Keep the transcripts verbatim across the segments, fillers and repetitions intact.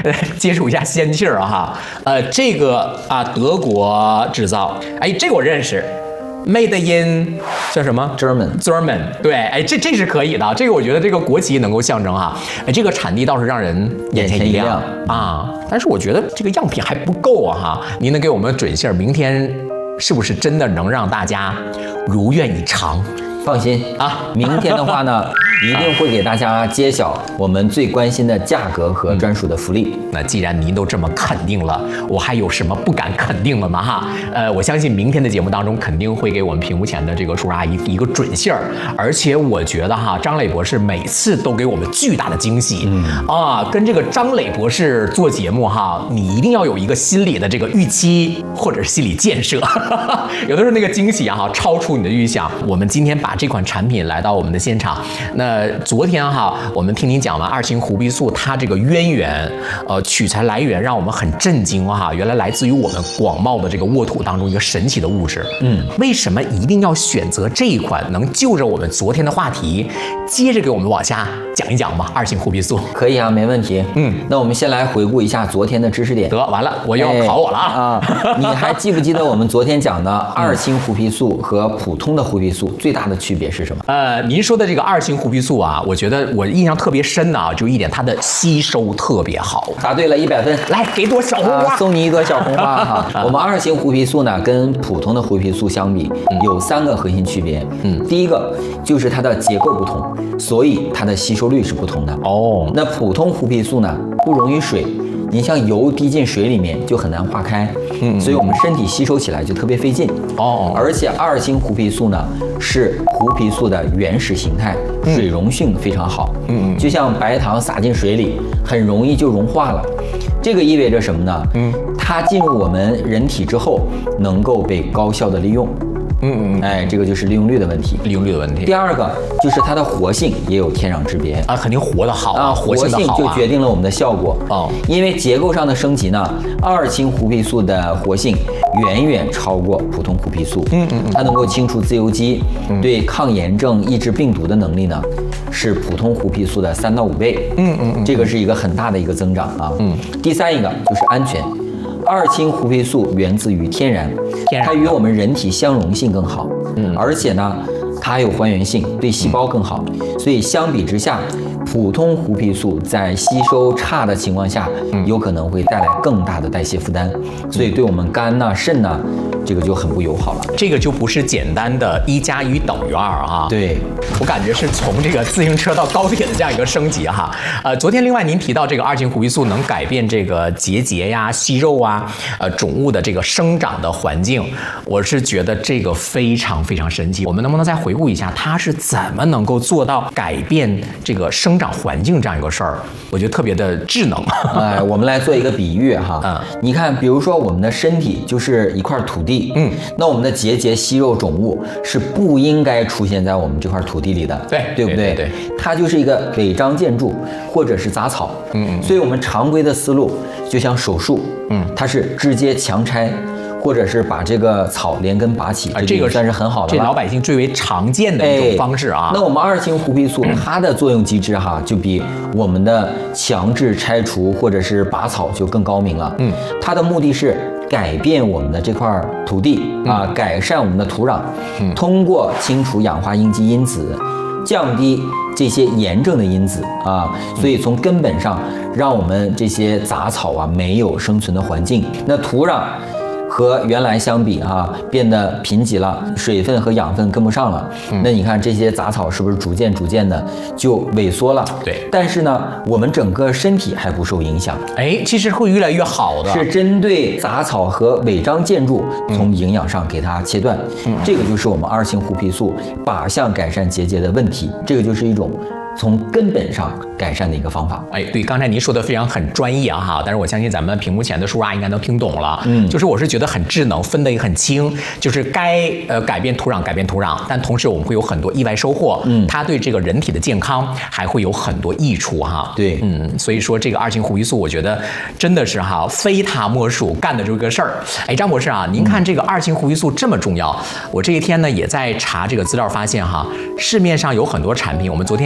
接触一下仙气儿哈。呃，这个啊，德国制造，哎，这个我认识。Made in 叫什么 German German 对，哎，这这是可以的，这个我觉得这个国旗能够象征哈，哎，这个产地倒是让人眼前一亮啊。但是我觉得这个样品还不够啊哈，您能给我们准信儿，明天是不是真的能让大家如愿以偿？ 放心啊，明天的话呢，一定会给大家揭晓我们最关心的价格和专属的福利。 嗯、那既然您都这么肯定了，我还有什么不敢肯定的吗？哈，呃，我相信明天的节目当中肯定会给我们屏幕前的这个叔叔阿姨一个准信儿，而且我觉得哈，张磊博士每次都给我们巨大的惊喜。嗯啊，跟这个张磊博士做节目哈，你一定要有一个心理的这个预期或者是心理建设，有的时候那个惊喜啊哈，超出你的预想。我们今天把这款产品来到我们的现场，那昨天哈，我们听您讲完二型胡皮素它这个渊源，呃，取材来源让我们很震惊哈，原来来自于我们广袤的这个沃土当中一个神奇的物质。嗯，为什么一定要选择这一款能就着我们昨天的话题，接着给我们往下讲一讲吧？二型胡皮素可以啊，没问题。嗯，那我们先来回顾一下昨天的知识点。 得，完了，我又要考我了啊！ 哎、啊，你还记不记得我们昨天讲的二型胡皮素和普通的胡皮素最大的区别是什么？ 呃，您说的这个二型胡皮素啊，我觉得我印象特别深的啊，就一点它的吸收特别好。 答对了，一百分， 来给朵小红花、 啊，送你一朵小红花哈。我们二型胡皮素呢，跟普通的胡皮素相比，有三个核心区别。嗯，第一个就是它的结构不同，所以它的吸收率是不同的。哦，那普通胡皮素呢，不溶于水。你像油滴进水里面就很难化开，嗯，所以我们身体吸收起来就特别费劲。哦，而且二型胡皮素呢是胡皮素的原始形态，水溶性非常好，嗯，就像白糖撒进水里，很容易就融化了。这个意味着什么呢？嗯，它进入我们人体之后，能够被高效的利用。嗯嗯，哎，这个就是利用率的问题， 利用率的问题。 第二个就是它的活性也有天壤之别啊，肯定活得好啊， 活性就决定了我们的效果哦。因为结构上的升级呢，二型胡皮素的活性远远超过普通胡皮素。嗯嗯，它能够清除自由基，对抗炎症、抑制病毒的能力呢，是普通胡皮素的三到五倍。嗯嗯，这个是一个很大的一个增长啊。嗯，第三一个就是安全。二氢胡皮素源自于天然，它与我们人体相容性更好，嗯，而且呢，它有还原性，对细胞更好，所以相比之下，普通胡皮素在吸收差的情况下，有可能会带来更大的代谢负担，所以对我们肝呐、肾呐，这个就很不友好了。 这个就不是简单的一加一等于二啊。 对， 我感觉是从这个自行车到高铁的这样一个升级哈。呃，昨天另外您提到这个二氢胡皮素能改变这个结节呀、息肉啊、呃肿物的这个生长的环境，我是觉得这个非常非常神奇。我们能不能再回顾一下，它是怎么能够做到改变这个生长环境这样一个事儿？我觉得特别的智能。 哎，我们来做一个比喻哈，嗯，你看，比如说我们的身体就是一块土地，嗯，那我们的结节、息肉、肿物是不应该出现在我们这块土地里的， 对， 对不对？ 对，对它就是一个违章建筑或者是杂草，嗯嗯，所以我们常规的思路就像手术，嗯，它是直接强拆。或者是把这个草连根拔起， 这个算是很好的， 这老百姓最为常见的一种方式啊。 哎、那我们二氢胡皮素、嗯、它的作用机制哈，就比我们的强制拆除或者是拔草就更高明了。嗯，它的目的是改变我们的这块土地、嗯、啊，改善我们的土壤，嗯，通过清除氧化应激因子，降低这些炎症的因子啊，所以从根本上让我们这些杂草啊没有生存的环境，那土壤。和原来相比哈、啊，变得贫瘠了，水分和养分跟不上了。嗯、那你看这些杂草是不是逐渐逐渐的就萎缩了？ 对。 但是呢，我们整个身体还不受影响。 哎，其实会越来越好的。 是针对杂草和违章建筑从营养上给它切断。嗯，这个就是我们二氢胡皮素靶向改善结节的问题。这个就是一种。从根本上改善的一个方法。 哎，对，刚才您说的非常很专业啊哈，但是我相信咱们屏幕前的叔叔阿姨应该都听懂了。嗯，就是我是觉得很智能，分得也很清，就是该呃改变土壤改变土壤，但同时我们会有很多意外收获。嗯，它对这个人体的健康还会有很多益处哈。 对， 嗯，所以说这个二氢胡皮素，我觉得真的是哈非它莫属，干的这个事儿。哎，张博士啊，您看这个二氢胡皮素这么重要，我这一天呢也在查这个资料，发现哈市面上有很多产品，我们昨天也好聊的。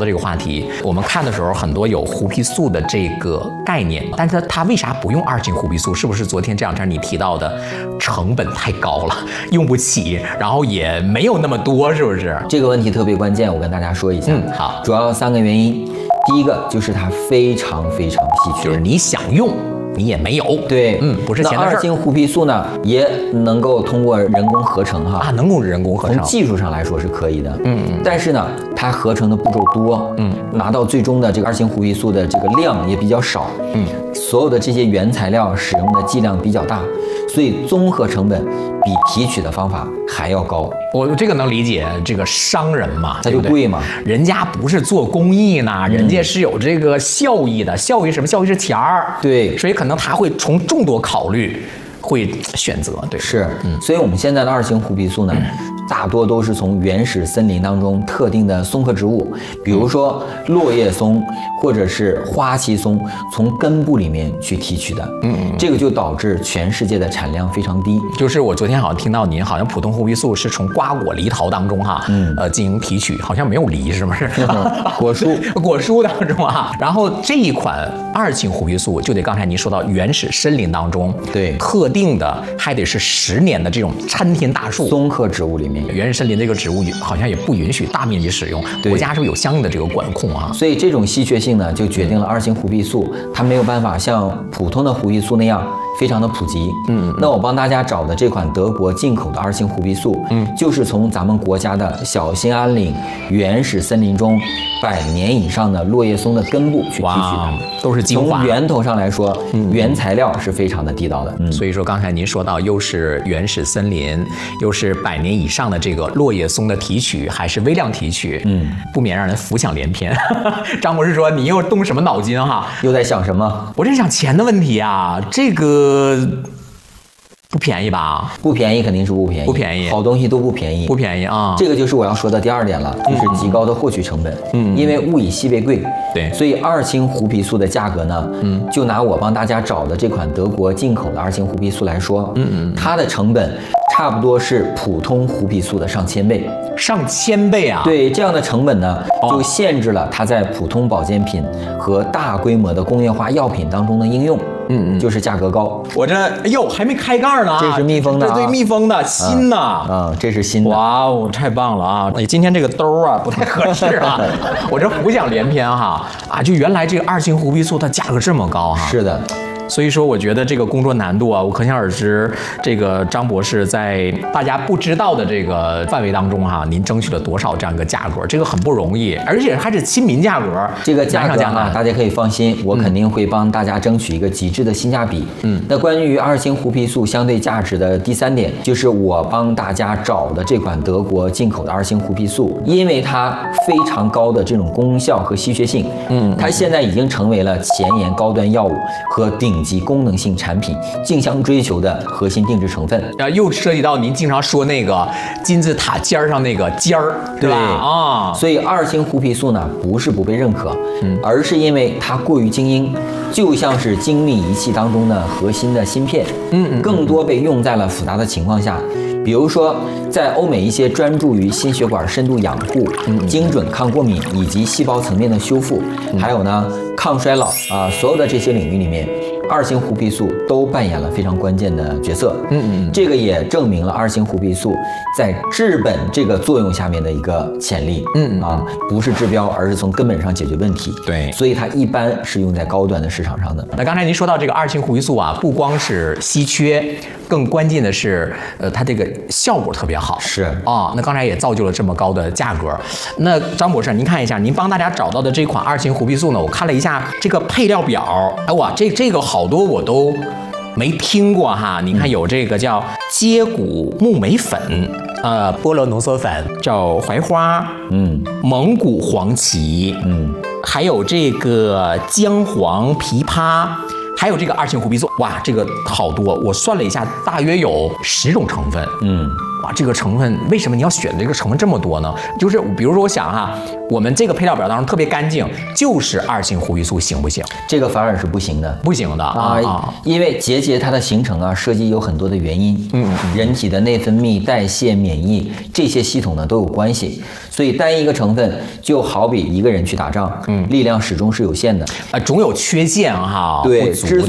这个话题，我们看的时候很多有胡皮素的这个概念，但是它为啥不用二氢胡皮素？是不是昨天这两天你提到的成本太高了，用不起，然后也没有那么多，是不是？ 这个问题特别关键，我跟大家说一下。 嗯，好， 主要三个原因。第一个就是它非常非常稀缺， 就是你想用，你也没有。对，嗯，不是钱的事儿。 那二氢胡皮素呢，也能够通过人工合成哈啊，能够人工合成， 从技术上来说是可以的。 嗯嗯。 但是呢，它合成的步骤多，嗯，拿到最终的这个二氢胡皮素的这个量也比较少，嗯，所有的这些原材料使用的剂量比较大，所以综合成本比提取的方法还要高。 我这个能理解，这个商人嘛， 它就贵嘛， 人家不是做公益呢，人家是有这个效益的，效益什么？效益是钱儿， 对， 所以可能他会从众多考虑。会选择对是，嗯，所以我们现在的二氢胡皮素呢，大多都是从原始森林当中特定的松科植物，比如说落叶松或者是花旗松，从根部里面去提取的。嗯嗯，这个就导致全世界的产量非常低。 就是我昨天好像听到您好像普通胡皮素是从瓜果梨桃当中哈，嗯，呃进行提取，好像没有梨是不是？ 果蔬果蔬当中啊，然后这一款二氢胡皮素就得刚才您说到原始森林当中， 对， 特定的还得是十年的这种参天大树松科植物里面， 原始森林这个植物好像也不允许大面积使用，国家是不是有相应的这个管控啊？ 所以这种稀缺性呢，就决定了二氢胡皮素它没有办法像普通的胡皮素那样非常的普及。嗯，那我帮大家找的这款德国进口的二氢胡皮素，嗯，就是从咱们国家的小兴安岭原始森林中百年以上的落叶松的根部去提取的， 都是精华。 从源头上来说，嗯、原材料是非常的地道的。 嗯，所以说刚才您说到，又是原始森林，又是百年以上的这个落叶松的提取，还是微量提取，嗯，不免让人浮想联翩。张博士说：“你又动什么脑筋哈？ 又在想什么？ 我在想钱的问题啊，这个。”不便宜吧？ 不便宜肯定是不便宜， 不便宜， 好东西都不便宜， 不便宜啊！ 这个就是我要说的第二点了，就是极高的获取成本。嗯，因为物以稀为贵， 对， 所以二氢胡皮素的价格呢，嗯，就拿我帮大家找的这款德国进口的二氢胡皮素来说，嗯嗯，它的成本差不多是普通胡皮素的上千倍， 上千倍啊！ 对，这样的成本呢，就限制了它在普通保健品和大规模的工业化药品当中的应用。嗯嗯，就是价格高。 我这哎呦还没开盖呢， 这是密封的、啊， 这对密封的，新的啊、 嗯嗯，这是新的。 哇哦，太棒了啊！哎，今天这个兜啊不太合适啊，我这浮想联翩哈啊！就原来这个二氢胡皮素它价格这么高哈。 是的。 所以说，我觉得这个工作难度啊，我可想而知。这个张博士在大家不知道的这个范围当中哈、啊，您争取了多少这样一个价格？这个很不容易，而且还是亲民价格。 这个价格啊，大家可以放心，我肯定会帮大家争取一个极致的性价比。嗯，那关于二氢胡皮素相对价值的第三点，就是我帮大家找的这款德国进口的二氢胡皮素，因为它非常高的这种功效和稀缺性，嗯，它现在已经成为了前沿高端药物和顶级功能性产品竞相追求的核心定制成分。 啊，又涉及到您经常说那个金字塔尖上那个尖儿，对吧？啊， 所以二氢胡皮素呢，不是不被认可，嗯，而是因为它过于精英，就像是精密仪器当中的核心的芯片，嗯嗯，更多被用在了复杂的情况下。比如说，在欧美一些专注于心血管深度养护、嗯、精准抗过敏以及细胞层面的修复，嗯、还有呢抗衰老啊、呃，所有的这些领域里面，二氢胡皮素都扮演了非常关键的角色。嗯嗯，这个也证明了二氢胡皮素在治本这个作用下面的一个潜力。嗯啊，不是治标，而是从根本上解决问题。 对， 所以它一般是用在高端的市场上的。 那刚才您说到这个二氢胡皮素啊，不光是稀缺，更关键的是，呃，它这个效果特别好。 是啊，那刚才也造就了这么高的价格。那张博士，您看一下，您帮大家找到的这款二氢胡皮素呢，我看了一下这个配料表，哎哇，这这个好多我都没听过哈。你看有这个叫接骨木莓粉，呃，菠萝浓缩粉，叫槐花，嗯，蒙古黄芪，嗯，还有这个姜黄枇杷。还有这个二氢胡皮素，哇，这个好多，我算了一下，大约有十种成分。嗯， 哇，这个成分为什么你要选这个成分这么多呢？就是比如说我想哈，我们这个配料表当中特别干净，就是二氢胡皮素行不行？ 这个反而是不行的， 不行的啊，啊因为结节它的形成啊，涉及有很多的原因，嗯，人体的内分泌、代谢、免疫这些系统呢都有关系，所以单一个成分就好比一个人去打仗，嗯，力量始终是有限的， 啊，总有缺陷哈。 对，之所